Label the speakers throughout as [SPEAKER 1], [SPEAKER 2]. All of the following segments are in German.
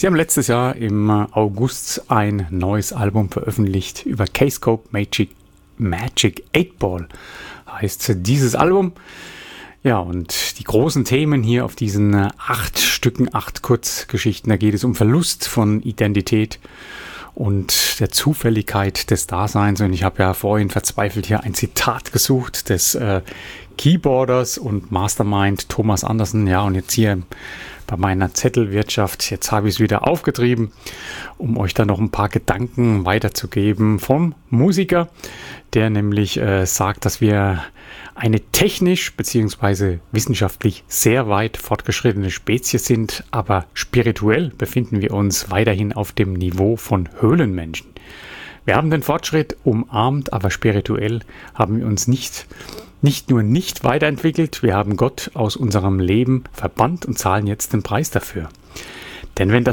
[SPEAKER 1] Sie haben letztes Jahr im August ein neues Album veröffentlicht über K-Scope Magic 8 Ball, heißt dieses Album. Ja, und die großen Themen hier auf diesen 8 Stücken, 8 Kurzgeschichten, da geht es um Verlust von Identität und der Zufälligkeit des Daseins. Und ich habe ja vorhin verzweifelt hier ein Zitat gesucht des Keyboarders und Mastermind Thomas Anderson. Ja, und jetzt hier bei meiner Zettelwirtschaft, jetzt habe ich es wieder aufgetrieben, um euch da noch ein paar Gedanken weiterzugeben vom Musiker, der nämlich sagt, dass wir eine technisch bzw. wissenschaftlich sehr weit fortgeschrittene Spezies sind, aber spirituell befinden wir uns weiterhin auf dem Niveau von Höhlenmenschen. Wir haben den Fortschritt umarmt, aber spirituell haben wir uns nicht nur nicht weiterentwickelt, wir haben Gott aus unserem Leben verbannt und zahlen jetzt den Preis dafür. Denn wenn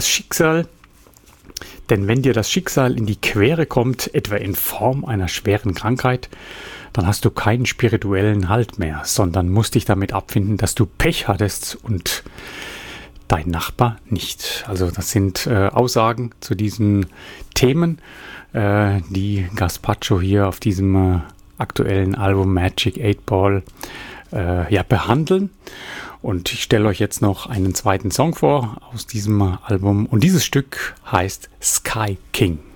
[SPEAKER 1] dir das Schicksal in die Quere kommt, etwa in Form einer schweren Krankheit, dann hast du keinen spirituellen Halt mehr, sondern musst dich damit abfinden, dass du Pech hattest und dein Nachbar nicht. Also das sind Aussagen zu diesen Themen, die Gaspacho hier auf diesem aktuellen Album Magic 8 Ball behandeln. Und ich stelle euch jetzt noch einen zweiten Song vor aus diesem Album. Und dieses Stück heißt Sky King.